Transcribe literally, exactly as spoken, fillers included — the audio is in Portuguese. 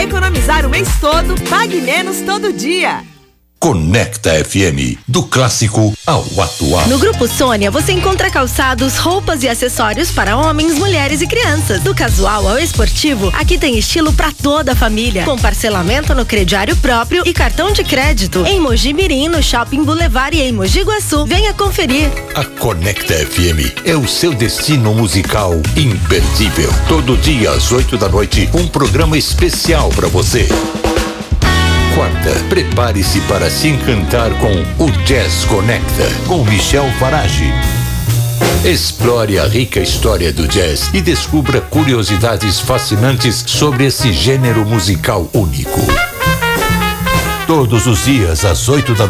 economizar o mês todo, pague menos todo dia. Conecta F M, do clássico ao atual. No Grupo Sônia você encontra calçados, roupas e acessórios para homens, mulheres e crianças. Do casual ao esportivo, aqui tem estilo para toda a família, com parcelamento no crediário próprio e cartão de crédito. Em Mogi Mirim, no Shopping Boulevard e em Mogi Guaçu. Venha conferir. A Conecta F M é o seu destino musical imperdível. Todo dia às oito da noite, um programa especial para você. Quarta, prepare-se para se encantar com o Jazz Conecta, com Michel Farage. Explore a rica história do jazz e descubra curiosidades fascinantes sobre esse gênero musical único. Todos os dias, às oito da